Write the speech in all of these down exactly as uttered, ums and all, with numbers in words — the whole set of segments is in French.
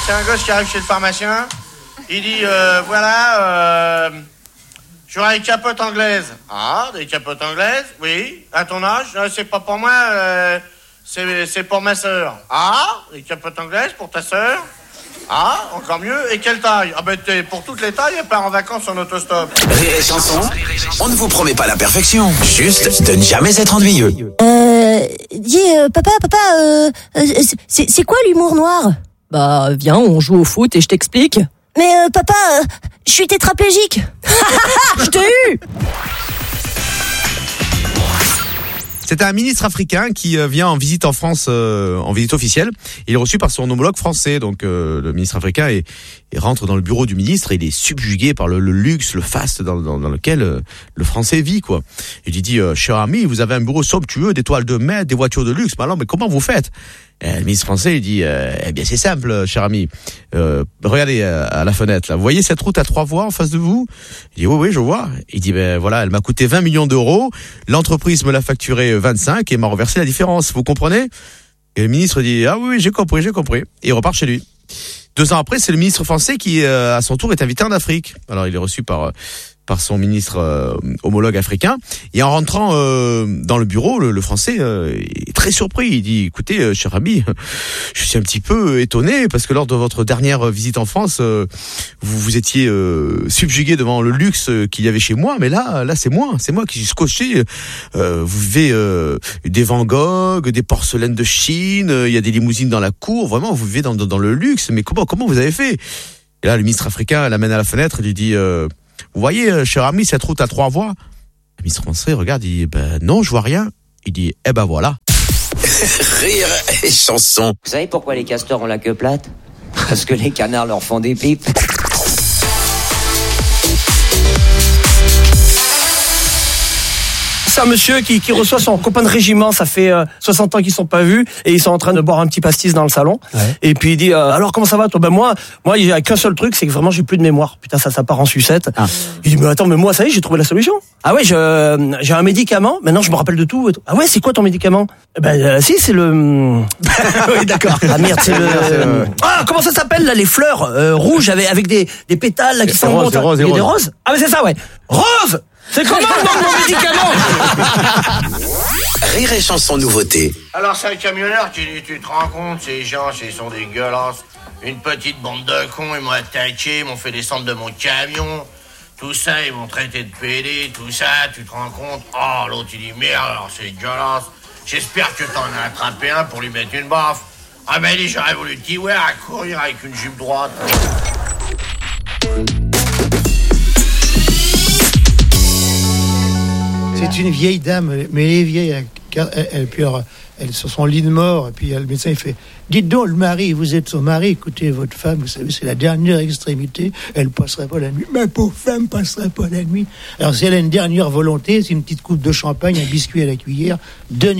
c'est un gosse qui arrive chez le pharmacien. Il dit, euh, voilà, euh, j'aurais des capotes anglaises. Ah, des capotes anglaises? Oui. À ton âge? Non, c'est pas pour moi, euh, c'est, c'est pour ma sœur. Ah, des capotes anglaises pour ta sœur? Ah, encore mieux. Et quelle taille? Ah ben, t'es pour toutes les tailles, elle part en vacances en autostop. Rire et chanson, on ne vous promet pas la perfection, juste de ne jamais être ennuyeux. Euh, dis, euh, papa, papa, euh, euh, c'est, c'est quoi l'humour noir? Bah, viens, on joue au foot et je t'explique. Mais euh, papa, euh, je suis tétraplégique. Je t'ai eu. C'est un ministre africain qui vient en visite en France, euh, en visite officielle. Il est reçu par son homologue français. Donc euh, le ministre africain est, est rentre dans le bureau du ministre et il est subjugué par le, le luxe, le faste dans, dans, dans lequel euh, le Français vit, quoi. Il lui dit, euh, cher ami, vous avez un bureau somptueux, des toiles de mer, des voitures de luxe. Mais alors, mais comment vous faites? Et le ministre français il dit, euh, eh bien c'est simple, cher ami. Euh, regardez euh, à la fenêtre là. Vous voyez cette route à trois voies en face de vous? Il dit oui oui je vois. Il dit ben voilà, elle m'a coûté vingt millions d'euros. L'entreprise me l'a facturé vingt-cinq et m'a reversé la différence. Vous comprenez? Et le ministre dit ah oui, oui j'ai compris j'ai compris. Et il repart chez lui. Deux ans après, c'est le ministre français qui euh, à son tour est invité en Afrique. Alors il est reçu par euh, par son ministre euh, homologue africain. Et en rentrant euh, dans le bureau, le, le français euh, est très surpris. Il dit, écoutez, euh, cher ami, je suis un petit peu étonné parce que lors de votre dernière visite en France, euh, vous vous étiez euh, subjugué devant le luxe qu'il y avait chez moi. Mais là, là, c'est moi, c'est moi qui suis scotché. Euh, vous vivez euh, des Van Gogh, des porcelaines de Chine, il y a des limousines dans la cour. Vraiment, vous vivez dans, dans, dans le luxe. Mais comment, comment vous avez fait? Et là, le ministre africain l'amène à la fenêtre et lui dit... Euh, vous voyez, cher ami, cette route à trois voies? Le ministre français regarde, il dit, ben non, je vois rien. Il dit, eh ben voilà. Rire et chanson. Vous savez pourquoi les castors ont la queue plate? Parce que les canards leur font des pipes. C'est un monsieur qui, qui reçoit son copain de régiment, ça fait euh, soixante ans qu'ils sont pas vus et ils sont en train de boire un petit pastis dans le salon. Ouais. Et puis il dit euh, alors comment ça va toi? Ben moi, moi il y a qu'un seul truc, c'est que vraiment j'ai plus de mémoire. Putain ça ça part en sucette. Ah. Il dit mais attends mais moi ça y est j'ai trouvé la solution. Ah ouais je, j'ai un médicament. Maintenant je me rappelle de tout. Ah ouais c'est quoi ton médicament? Ben euh, si c'est le. Oui d'accord. Ah merde c'est le. Euh... Ah comment ça s'appelle là les fleurs euh, rouges avec avec des des pétales là qui sont roses, des roses, des roses. roses. Ah mais c'est ça ouais. Rose. C'est comment mon médicament? Rire et chanson nouveauté. Alors c'est un camionneur qui dit, tu te rends compte, ces gens, ils sont dégueulasses. Une petite bande de cons, ils m'ont attaqué, ils m'ont fait descendre de mon camion. Tout ça, ils m'ont traité de pédé, tout ça, tu te rends compte? Oh, l'autre il dit, merde, alors c'est dégueulasse. J'espère que t'en as attrapé un pour lui mettre une baffe. Ah ben il dit, j'aurais voulu te ouais, à courir avec une jupe droite. C'est une vieille dame, mais elle est vieille, elle, elle, elle, puis alors, elle sur son lit de mort, et puis le médecin il fait « Dites donc, le mari, vous êtes son mari, écoutez, votre femme, vous savez, c'est la dernière extrémité, elle passerait pas la nuit. Ma pauvre femme passerait pas la nuit. Alors si elle a une dernière volonté, c'est une petite coupe de champagne, un biscuit à la cuillère, donnez-lui. »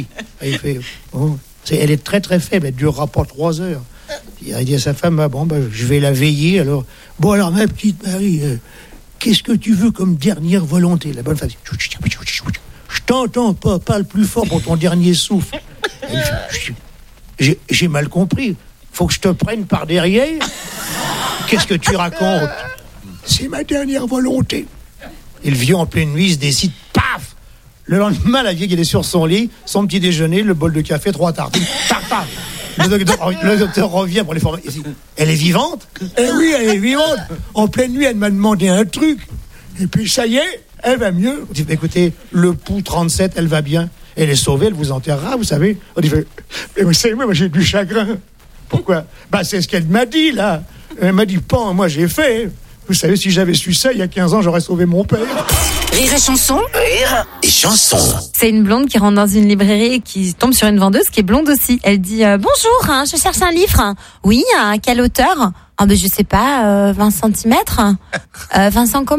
Il fait oh, c'est, elle est très très faible, elle durera pas trois heures. Il a dit à sa femme, ah, bon, bah, je vais la veiller, alors, bon alors ma petite Marie... Euh, qu'est-ce que tu veux comme dernière volonté? La bonne femme dit, je t'entends pas, parle plus fort pour ton dernier souffle. J'ai, j'ai mal compris. Faut que je te prenne par derrière? Qu'est-ce que tu racontes? C'est ma dernière volonté. Et le vieux en pleine nuit se décide, paf! Le lendemain, la vieille elle est sur son lit, son petit déjeuner, le bol de café, trois tartines, tartare. Le docteur, le docteur revient pour les former. Elle est vivante? Eh oui, elle est vivante. En pleine nuit, elle m'a demandé un truc. Et puis, ça y est, elle va mieux. On dit, écoutez, le pouls trente-sept, elle va bien. Elle est sauvée, elle vous enterrera, vous savez. On dit, mais vous savez, moi, j'ai du chagrin. Pourquoi? Bah, c'est ce qu'elle m'a dit, là. Elle m'a dit, pan, moi, j'ai fait. Vous savez, si j'avais su ça, il y a quinze ans, j'aurais sauvé mon père. Rire et chanson. Rire et chanson. C'est une blonde qui rentre dans une librairie et qui tombe sur une vendeuse qui est blonde aussi. Elle dit euh, bonjour, hein, je cherche un livre. Oui, à quelle hauteur? Ah ben je sais pas, euh, vingt centimètres. Euh, Vincent comment?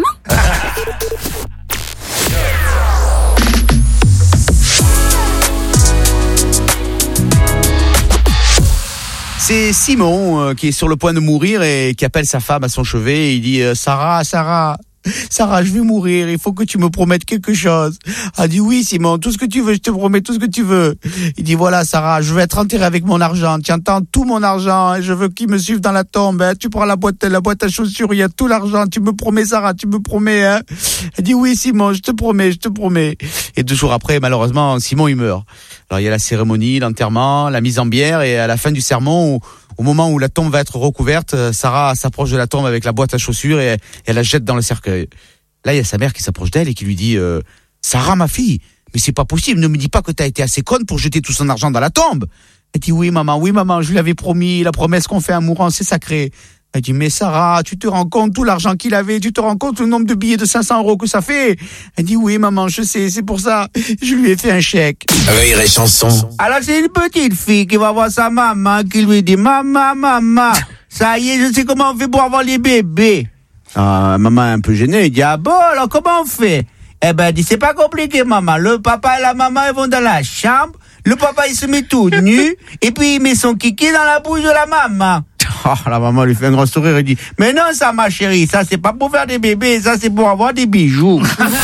C'est Simon euh, qui est sur le point de mourir et qui appelle sa femme à son chevet et il dit euh, Sarah, Sarah, Sarah, je vais mourir, il faut que tu me promettes quelque chose. Elle dit, oui, Simon, tout ce que tu veux, je te promets tout ce que tu veux. Il dit, voilà, Sarah, je vais être enterré avec mon argent. Tu entends, tout mon argent, hein, je veux qu'il me suive dans la tombe. Hein. Tu prends la boîte, la boîte à chaussures, il y a tout l'argent. Tu me promets, Sarah, tu me promets. Hein. Elle dit, oui, Simon, je te promets, je te promets. Et deux jours après, malheureusement, Simon, il meurt. Alors, il y a la cérémonie, l'enterrement, la mise en bière, et à la fin du sermon, où, au moment où la tombe va être recouverte, Sarah s'approche de la tombe avec la boîte à chaussures et, et elle la jette dans le cercueil. Là, il y a sa mère qui s'approche d'elle et qui lui dit euh, « Sarah, ma fille, mais c'est pas possible, ne me dis pas que t'as été assez conne pour jeter tout son argent dans la tombe. » Elle dit « Oui, maman, oui, maman, je lui avais promis, la promesse qu'on fait à un mourant, c'est sacré. » Elle dit « Mais Sarah, tu te rends compte tout l'argent qu'il avait, tu te rends compte le nombre de billets de cinq cents euros que ça fait ?» Elle dit « Oui, maman, je sais, c'est pour ça, je lui ai fait un chèque. » Rire et chanson. Alors, c'est une petite fille qui va voir sa maman, qui lui dit « Maman, maman, ça y est, je sais comment on fait pour avoir les bébés. » Ah, maman est un peu gênée, elle dit « Ah bon, alors comment on fait ?» Eh ben, elle dit « C'est pas compliqué, maman. Le papa et la maman, ils vont dans la chambre, le papa, il se met tout nu, et puis il met son kiki dans la bouche de la maman. » Oh, la maman lui fait un grand sourire et dit « Mais non, ça, ma chérie, ça, c'est pas pour faire des bébés, ça, c'est pour avoir des bijoux. »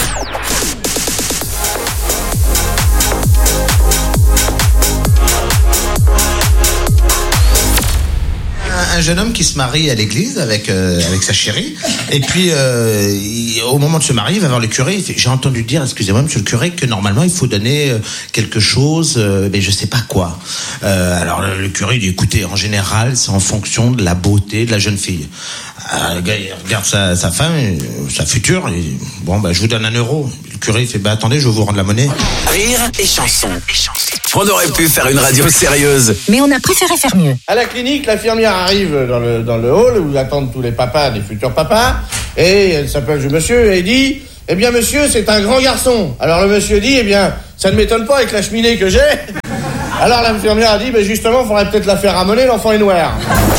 Un jeune homme qui se marie à l'église avec euh, avec sa chérie, et puis euh, il, au moment de se marier, il va voir le curé. Il fait, j'ai entendu dire, excusez-moi, monsieur le curé, que normalement il faut donner euh, quelque chose, euh, mais je sais pas quoi. Euh, alors le, le curé dit, écoutez, en général, c'est en fonction de la beauté de la jeune fille. Euh, le gars, il regarde sa, sa femme, et, sa future, et bon, bah je vous donne un euro. Le curé il fait, bah attendez, je vais vous rendre la monnaie. Rire et chanson. On aurait pu faire une radio sérieuse, Mais on a préféré faire mieux. À la clinique, l'infirmière arrive dans le, dans le hall où attendent tous les papas, des futurs papas, et elle s'appelle le monsieur et dit « Eh bien monsieur, c'est un grand garçon. » Alors le monsieur dit « Eh bien, ça ne m'étonne pas avec la cheminée que j'ai. » Alors l'infirmière a dit « Ben justement, il faudrait peut-être la faire ramoner, l'enfant est noir. »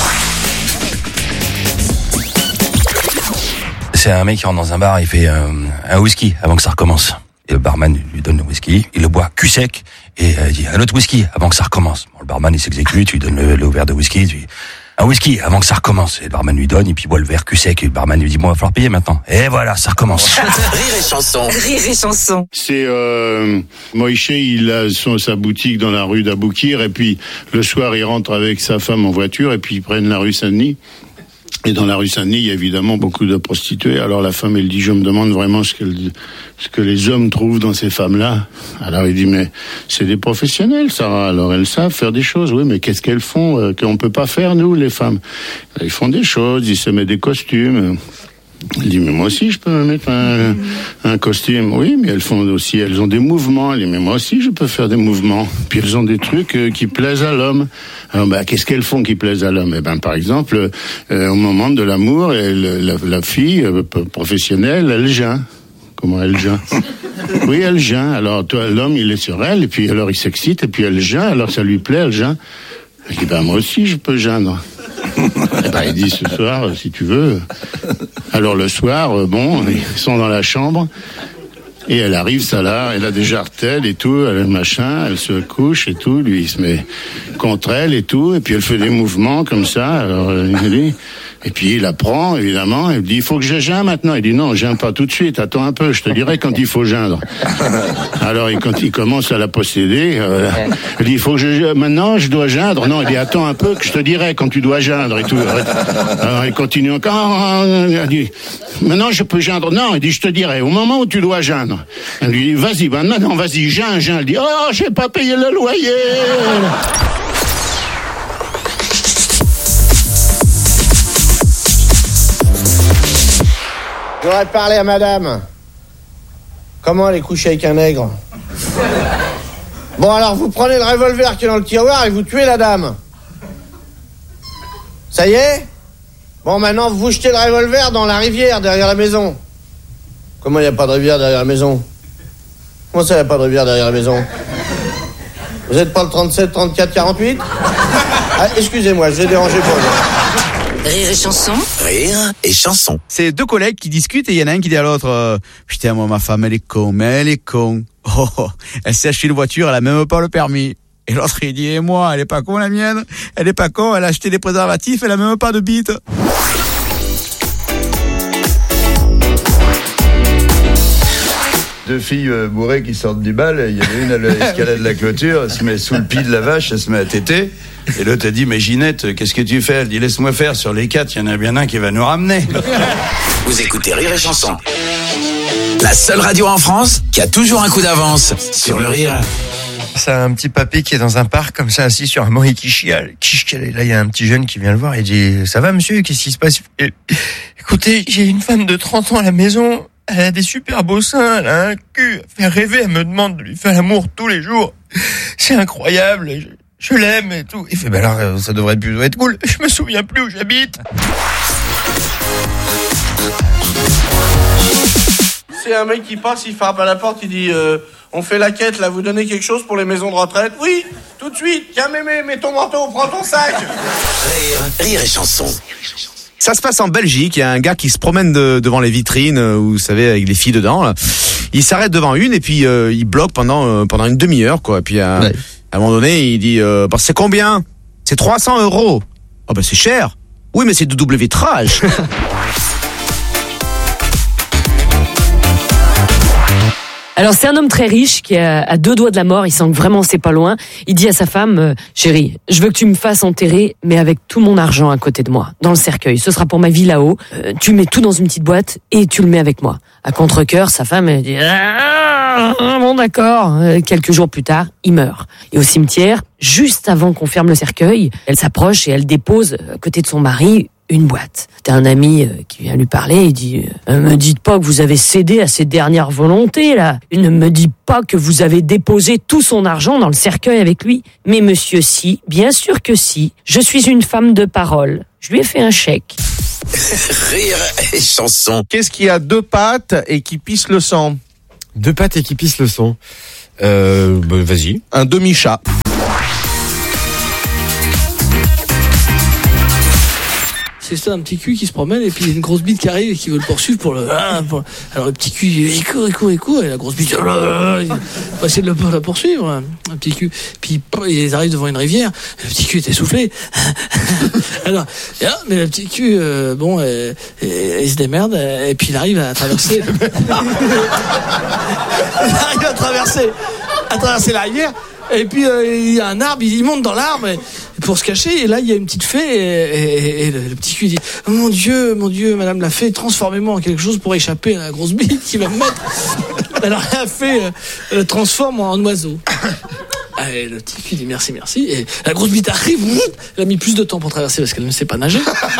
C'est un mec qui rentre dans un bar, il fait euh, un whisky avant que ça recommence. Et le barman lui donne le whisky, il le boit cul sec, et euh, il dit un autre whisky avant que ça recommence. Bon, le barman il s'exécute, il lui donne le, le verre de whisky, il dit un whisky avant que ça recommence. Et le barman lui donne, et puis il boit le verre cul sec, et le barman lui dit bon, il va falloir payer maintenant. Et voilà, ça recommence. rire et chanson. Rire et chanson. C'est euh, Moïse, il a son, sa boutique dans la rue d'Aboukir, et puis le soir il rentre avec sa femme en voiture, et puis ils prennent la rue Saint-Denis. Et dans la rue Saint-Denis, il y a évidemment beaucoup de prostituées. Alors la femme, elle dit, je me demande vraiment ce que, ce que les hommes trouvent dans ces femmes-là. Alors il dit, mais c'est des professionnels, Sarah. Alors elles savent faire des choses. Oui, mais qu'est-ce qu'elles font euh, qu'on peut pas faire, nous, les femmes? Ils font des choses, ils se mettent des costumes. Elle dit, mais moi aussi, je peux me mettre un, un costume. Oui, mais elles font aussi, elles ont des mouvements. Elle dit, mais moi aussi, je peux faire des mouvements. Puis elles ont des trucs euh, qui plaisent à l'homme. Alors, bah, qu'est-ce qu'elles font qui plaisent à l'homme? Eh ben, par exemple, euh, au moment de l'amour, elle, la, la fille euh, professionnelle, elle geint. Comment elle geint? Oui, elle geint. Alors, toi, l'homme, il est sur elle, et puis alors il s'excite, et puis elle geint. Alors ça lui plaît, elle geint. Elle dit, ben, moi aussi, je peux geindre. Eh ben, il dit, ce soir, si tu veux. Alors le soir, bon, ils sont dans la chambre, et elle arrive, ça là, elle a des jartelles et tout, elle a le machin, elle se couche et tout, lui il se met contre elle et tout, et puis elle fait des mouvements comme ça, alors il dit, et puis il la prend, évidemment, elle dit, il faut que je geins maintenant. Il dit, non, geins pas tout de suite, attends un peu, je te dirai quand il faut geindre. Alors, quand il commence à la posséder, euh, elle dit, il faut que je, maintenant, je dois geindre. Non, il dit, attends un peu, que je te dirai quand tu dois geindre et tout. Alors, il continue encore, elle dit, maintenant, je peux geindre. Non, il dit, je te dirai, au moment où tu dois geindre. Elle lui dit, vas-y, ben, non, non, vas-y, geins, geins. Elle dit, oh, j'ai pas payé le loyer. J'aurais parlé à madame. Comment elle est couchée avec un nègre? Bon, alors vous prenez le revolver qui est dans le tiroir et vous tuez la dame. Ça y est? Bon, maintenant vous jetez le revolver dans la rivière derrière la maison. Comment il n'y a pas de rivière derrière la maison? Comment ça, il n'y a pas de rivière derrière la maison? Vous n'êtes pas le trente-sept, trente-quatre, quarante-huit? Ah, excusez-moi, je vais déranger pour vous. Rire et chanson. Rire et chanson. C'est deux collègues qui discutent et il y en a un qui dit à l'autre euh, putain, moi ma femme elle est con, mais elle est con. Oh, oh, elle s'est acheté une voiture, elle a même pas le permis. Et l'autre il dit, et moi, elle est pas con la mienne, elle est pas con, elle a acheté des préservatifs, elle a même pas de bite. deux filles euh, bourrées qui sortent du bal. Il y en a une à l'escalade de la clôture, elle se met sous le pied de la vache, elle se met à téter. Et l'autre a dit, mais Ginette, qu'est-ce que tu fais? Elle dit, laisse-moi faire, sur les quatre, il y en a bien un qui va nous ramener. Vous écoutez Rire et Chanson. La seule radio en France qui a toujours un coup d'avance sur le rire. C'est un petit papy qui est dans un parc comme ça, assis sur un banc et qui chiale. Qui chiale. Et là, il y a un petit jeune qui vient le voir et dit, ça va monsieur, qu'est-ce qui se passe? Et, écoutez, j'ai une femme de trente ans à la maison, elle a des super beaux seins, elle a un cul, elle fait rêver, elle me demande de lui faire l'amour tous les jours. C'est incroyable, je, je l'aime et tout. Il fait, ben alors, ça devrait plutôt être cool, je me souviens plus où j'habite. C'est un mec qui passe, il frappe à la porte, il dit euh, on fait la quête là, vous donnez quelque chose pour les maisons de retraite? Oui, tout de suite. Tiens mémé, mets ton manteau, prends ton sac. Rire, Rire et Chanson. Ça se passe en Belgique, il y a un gars qui se promène de, devant les vitrines, euh, vous savez, avec les filles dedans. Là. Il s'arrête devant une et puis euh, il bloque pendant euh, pendant une demi-heure, quoi. Et puis à, ouais. à un moment donné, il dit euh, bah, c'est combien? C'est trois cents euros. Oh bah c'est cher. Oui, mais c'est de double vitrage. Alors c'est un homme très riche qui est à deux doigts de la mort, il sent que vraiment c'est pas loin. Il dit à sa femme, euh, chérie, je veux que tu me fasses enterrer, mais avec tout mon argent à côté de moi, dans le cercueil. Ce sera pour ma vie là-haut. Euh, tu mets tout dans une petite boîte et tu le mets avec moi. À contre-cœur, sa femme elle dit, ah, bon d'accord. Euh, quelques jours plus tard, il meurt. Et au cimetière, juste avant qu'on ferme le cercueil, elle s'approche et elle dépose à côté de son mari une boîte. T'as un ami qui vient lui parler, il dit euh, « Me dites pas que vous avez cédé à ses dernières volontés, là. Ne me dites pas que vous avez déposé tout son argent dans le cercueil avec lui. Mais monsieur, si, bien sûr que si. Je suis une femme de parole. Je lui ai fait un chèque. » Rire et Chanson. Qu'est-ce qui a deux pattes et qui pisse le sang? Deux pattes et qui pisse le sang. Euh, bah, vas-y. Un demi-chat. C'est ça, un petit cul qui se promène et puis il y a une grosse bite qui arrive et qui veut le poursuivre pour le. Pour... Alors le petit cul il court, il court, il court et la grosse bite il va essayer de le, la poursuivre, un petit cul. Puis ils arrivent devant une rivière, le petit cul est essoufflé. Alors, mais le petit cul, euh, bon, euh, il se démerde et puis il arrive à traverser. il arrive à traverser, à traverser la rivière. Et puis euh, il y a un arbre, il monte dans l'arbre et, pour se cacher. Et là il y a une petite fée et, et, et le, le petit cul dit oh, mon Dieu, mon Dieu, Madame la fée, transformez-moi en quelque chose pour échapper à la grosse bite qui va me mettre. Alors la fée euh, le transforme en oiseau. Et le petit cul dit merci, merci. Et la grosse bite arrive. Elle a mis plus de temps pour traverser parce qu'elle ne sait pas nager.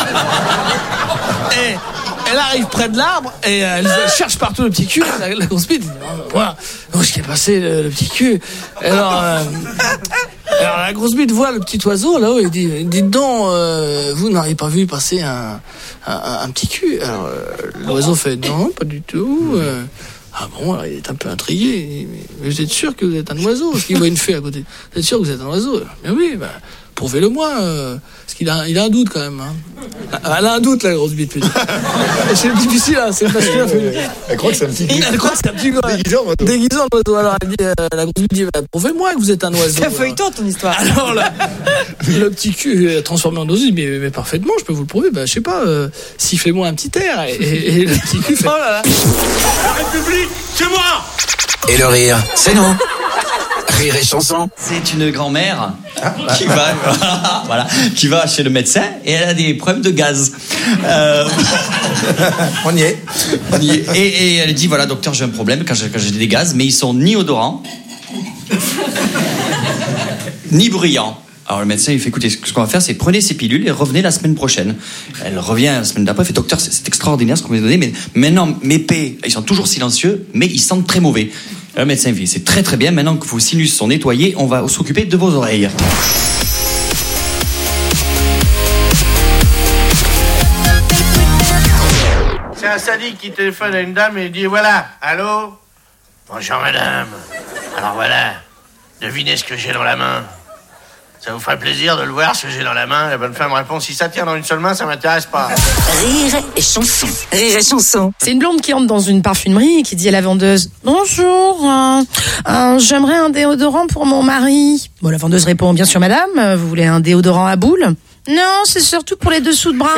Et elle arrive près de l'arbre et elle cherche partout le petit cul. La, la grosse bite dit voilà, où est-ce qu'il est passé le, le petit cul? Alors, euh, alors la grosse bite voit le petit oiseau là-haut et dit dites donc, euh, vous n'auriez pas vu passer un, un, un petit cul? Alors euh, l'oiseau fait non, pas du tout. Euh, Ah bon, alors il est un peu intrigué. Il dit, mais vous êtes sûr que vous êtes un oiseau? Parce qu'il voit une fée à côté. Vous êtes sûr que vous êtes un oiseau? Mais oui, bah, prouvez-le-moi. Euh, parce qu'il a, il a un doute quand même. Hein. Elle a un doute, la grosse bite. C'est difficile, hein, c'est masculin. Elle croit que c'est un petit Elle croit que c'est un petit gars. Déguisant, Déguisant l'oiseau. Alors elle dit, euh, la grosse bite dit, bah, prouvez-moi que vous êtes un oiseau. C'est feuilleton ton histoire. Alors là, le petit cul est transformé en oiseau. Mais, mais parfaitement, je peux vous le prouver. Bah, je sais pas, euh, sifflez-moi un petit air. Et, et, et le petit cul fait. Oh là là. La République, c'est moi. Et le rire, c'est nous. Rire et Chanson. C'est une grand-mère qui va, voilà, qui va chez le médecin et elle a des problèmes de gaz. Euh, on y est. On y est. Et, et elle dit voilà docteur, j'ai un problème quand j'ai, quand j'ai des gaz, mais ils sont ni odorants ni bruyants. Alors le médecin il fait écoutez, ce qu'on va faire c'est prenez ces pilules et revenez la semaine prochaine. Elle revient la semaine d'après, elle fait docteur c'est, c'est extraordinaire ce qu'on m'a donné, mais maintenant mes P ils sont toujours silencieux mais ils sentent très mauvais. Le médecin dit c'est très très bien, maintenant que vos sinus sont nettoyés on va s'occuper de vos oreilles. C'est un sadique qui téléphone à une dame et il dit voilà, allô? Bonjour madame. Alors voilà, devinez ce que j'ai dans la main. Ça vous ferait plaisir de le voir, ce que j'ai dans la main? La bonne femme répond, si ça tient dans une seule main, ça m'intéresse pas. Rire et Chanson. Rire et Chanson. C'est une blonde qui entre dans une parfumerie et qui dit à la vendeuse « Bonjour, euh, euh, j'aimerais un déodorant pour mon mari. » Bon, la vendeuse répond « Bien sûr madame, euh, vous voulez un déodorant à boule ?»« Non, c'est surtout pour les dessous de bras. »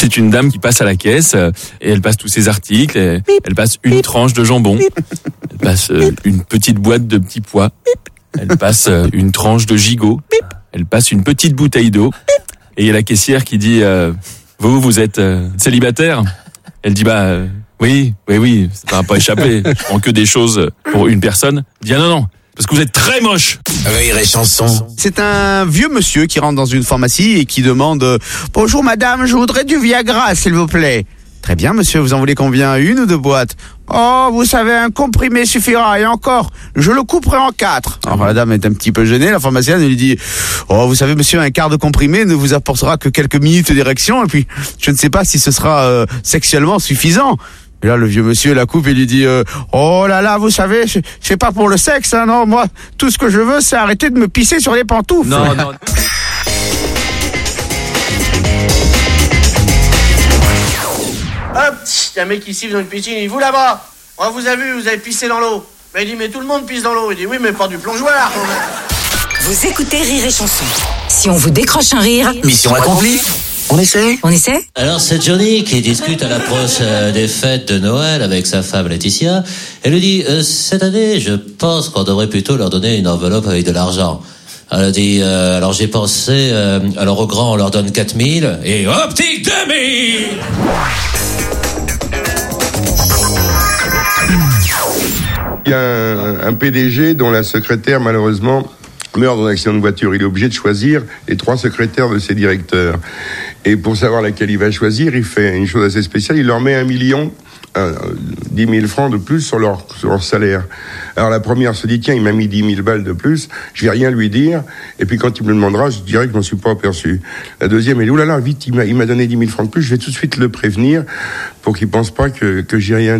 C'est une dame qui passe à la caisse euh, et elle passe tous ses articles. Et elle passe une tranche de jambon. Elle passe euh, une petite boîte de petits pois. Elle passe euh, une tranche de gigot. Elle passe une petite bouteille d'eau. Et il y a la caissière qui dit euh, vous, vous êtes euh, célibataire? Elle dit bah euh, oui, oui, oui, ça va pas échapper. Je prends que des choses pour une personne. Elle dit ah non, non, parce que vous êtes très moche. Rire et chanson. C'est un vieux monsieur qui rentre dans une pharmacie et qui demande « Bonjour madame, je voudrais du Viagra, s'il vous plaît. » Très bien monsieur, vous en voulez combien? Une ou deux boîtes? Oh, vous savez, un comprimé suffira, et encore, je le couperai en quatre. Alors la dame est un petit peu gênée, la pharmacienne lui dit « Oh, vous savez monsieur, un quart de comprimé ne vous apportera que quelques minutes d'érection, et puis je ne sais pas si ce sera euh, sexuellement suffisant. » Et là, le vieux monsieur la coupe et lui dit euh, « Oh là là, vous savez, c'est, c'est pas pour le sexe, hein, non, moi, tout ce que je veux, c'est arrêter de me pisser sur les pantoufles. » Non, non. Hop, il y a un mec qui siffle dans une piscine, il dit, vous là-bas, on vous a vu, vous avez pissé dans l'eau. Mais il dit, mais tout le monde pisse dans l'eau. Il dit, oui, mais pas du plongeoir. Vous écoutez Rire et Chanson. Si on vous décroche un rire... Mission accomplie. On essaie? On essaie? Alors c'est Johnny qui discute à l'approche euh, des fêtes de Noël avec sa femme Laetitia. Elle lui dit, euh, cette année, je pense qu'on devrait plutôt leur donner une enveloppe avec de l'argent. Elle a dit, euh, alors j'ai pensé, euh, alors au grand on leur donne quatre mille et optique deux mille. Il y a un, un P D G dont la secrétaire, malheureusement, meurt dans un accident de voiture. Il est obligé de choisir les trois secrétaires de ses directeurs. Et pour savoir laquelle il va choisir, il fait une chose assez spéciale. Il leur met un million, euh, dix mille francs de plus sur leur, sur leur salaire. Alors la première se dit, tiens, il m'a mis dix mille balles de plus, je vais rien lui dire. Et puis quand il me le demandera, je dirai que je m'en suis pas aperçu. La deuxième, elle dit, oulala, vite, il m'a, il m'a donné dix mille francs de plus, je vais tout de suite le prévenir pour qu'il pense pas que, que j'ai rien